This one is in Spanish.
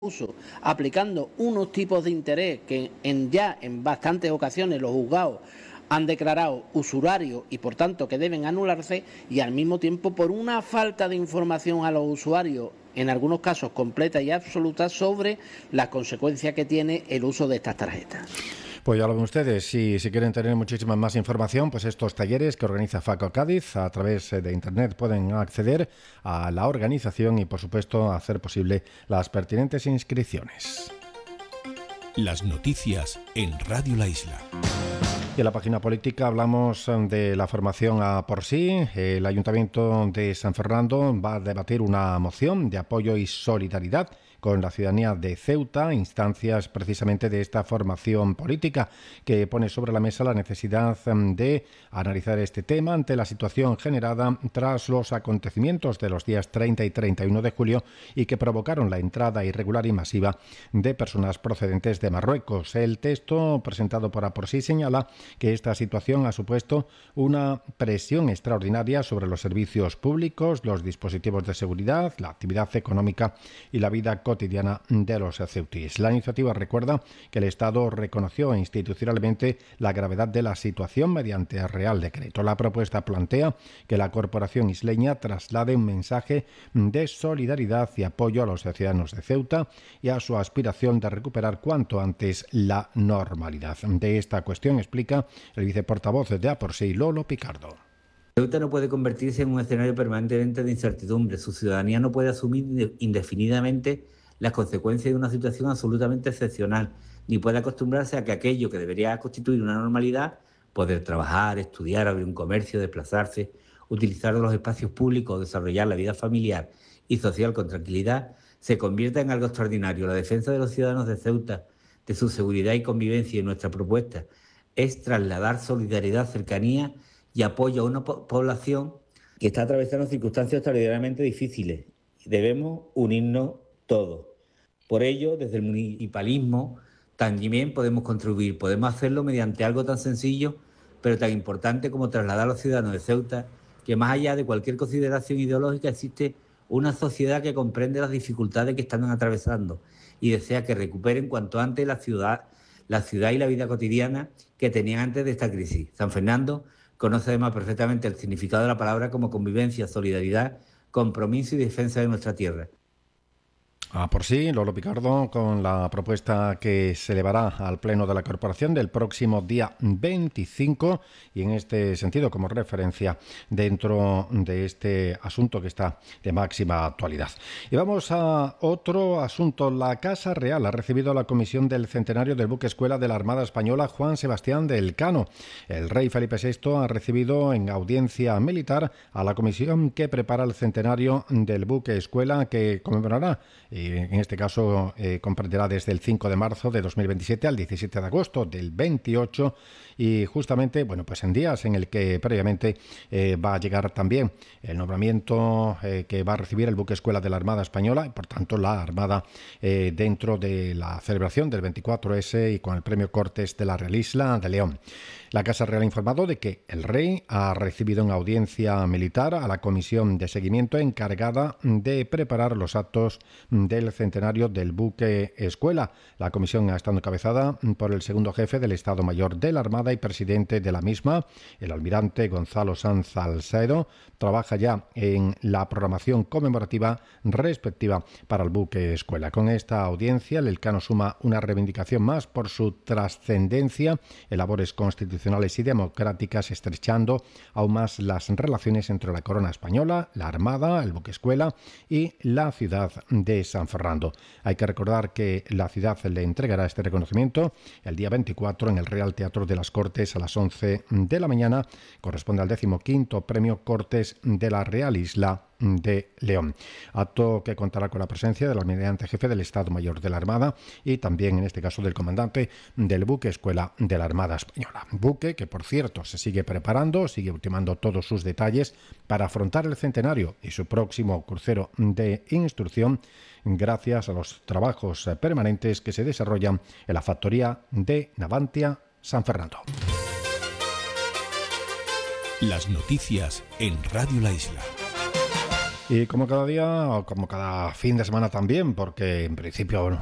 uso, aplicando unos tipos de interés que en bastantes ocasiones los juzgados han declarado usurarios y por tanto que deben anularse, y al mismo tiempo por una falta de información a los usuarios, en algunos casos completa y absoluta, sobre las consecuencias que tiene el uso de estas tarjetas. Pues ya lo ven ustedes, si quieren tener muchísima más información, pues estos talleres que organiza FACO Cádiz a través de internet pueden acceder a la organización y por supuesto hacer posible las pertinentes inscripciones. Las noticias en Radio La Isla. Y en la página política hablamos de la formación a por sí. El Ayuntamiento de San Fernando va a debatir una moción de apoyo y solidaridad con la ciudadanía de Ceuta, instancias precisamente de esta formación política, que pone sobre la mesa la necesidad de analizar este tema ante la situación generada tras los acontecimientos de los días 30 y 31 de julio y que provocaron la entrada irregular y masiva de personas procedentes de Marruecos. El texto presentado por Aporsí señala que esta situación ha supuesto una presión extraordinaria sobre los servicios públicos, los dispositivos de seguridad, la actividad económica y la vida cotidiana de los ceutíes. La iniciativa recuerda que el Estado reconoció institucionalmente la gravedad de la situación mediante Real Decreto. La propuesta plantea que la Corporación isleña traslade un mensaje de solidaridad y apoyo a los ciudadanos de Ceuta y a su aspiración de recuperar cuanto antes la normalidad. De esta cuestión explica el viceportavoz de Aporsí, Lolo Picardo. Ceuta no puede convertirse en un escenario permanentemente de incertidumbre. Su ciudadanía no puede asumir indefinidamente las consecuencias de una situación absolutamente excepcional, ni puede acostumbrarse a que aquello que debería constituir una normalidad, poder trabajar, estudiar, abrir un comercio, desplazarse, utilizar los espacios públicos, desarrollar la vida familiar y social con tranquilidad, se convierta en algo extraordinario. La defensa de los ciudadanos de Ceuta, de su seguridad y convivencia, y nuestra propuesta es trasladar solidaridad, cercanía y apoyo a una población que está atravesando circunstancias extraordinariamente difíciles. Debemos unirnos todos. Por ello, desde el municipalismo también podemos contribuir. Podemos hacerlo mediante algo tan sencillo, pero tan importante como trasladar a los ciudadanos de Ceuta que, más allá de cualquier consideración ideológica, existe una sociedad que comprende las dificultades que están atravesando y desea que recuperen cuanto antes la ciudad y la vida cotidiana que tenían antes de esta crisis. San Fernando conoce además perfectamente el significado de la palabra como convivencia, solidaridad, compromiso y defensa de nuestra tierra. Aporsí, Lolo Picardo, con la propuesta que se elevará al Pleno de la Corporación del próximo día 25 y en este sentido como referencia dentro de este asunto que está de máxima actualidad. Y vamos a otro asunto. La Casa Real ha recibido a la Comisión del Centenario del Buque Escuela de la Armada Española Juan Sebastián de Elcano. El rey Felipe VI ha recibido en audiencia militar a la comisión que prepara el centenario del buque escuela que conmemorará en este caso comprenderá desde el 5 de marzo de 2027 al 17 de agosto del 28 y justamente, bueno, pues en días en el que previamente va a llegar también el nombramiento que va a recibir el buque escuela de la Armada Española y por tanto la Armada dentro de la celebración del 24S y con el premio Cortes de la Real Isla de León. La Casa Real ha informado de que el rey ha recibido en audiencia militar a la comisión de seguimiento encargada de preparar los actos del centenario del buque escuela. La comisión ha estado encabezada por el segundo jefe del Estado Mayor de la Armada y presidente de la misma, el almirante Gonzalo Sanz Salcedo. Trabaja ya en la programación conmemorativa respectiva para el buque escuela. Con esta audiencia, el Elcano suma una reivindicación más por su trascendencia en labores constitucionales y democráticas, estrechando aún más las relaciones entre la corona española, la Armada, el buque escuela y la ciudad de San Fernando. Hay que recordar que la ciudad le entregará este reconocimiento el día 24 en el Real Teatro de las Cortes a las 11 de la mañana. Corresponde al 15º Premio Cortes de la Real Isla de León. Acto que contará con la presencia del almirante jefe del Estado Mayor de la Armada y también, en este caso, del comandante del buque escuela de la Armada Española. Buque que, por cierto, se sigue preparando, sigue ultimando todos sus detalles para afrontar el centenario y su próximo crucero de instrucción gracias a los trabajos permanentes que se desarrollan en la factoría de Navantia, San Fernando. Las noticias en Radio La Isla. Y como cada día, o como cada fin de semana también, porque en principio